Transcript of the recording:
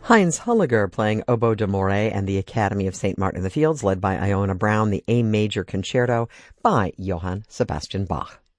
Heinz Hulliger playing Oboe d'Amore and the Academy of St. Martin in the Fields, led by Iona Brown, the A Major Concerto by Johann Sebastian Bach.